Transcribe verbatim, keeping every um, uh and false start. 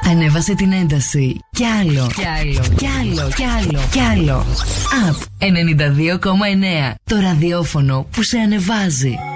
Ανέβασε την ένταση. Κι άλλο, κι άλλο, κι άλλο, κι άλλο, κι άλλο. Up ενενήντα δύο κόμμα εννέα. Το ραδιόφωνο που σε ανεβάζει.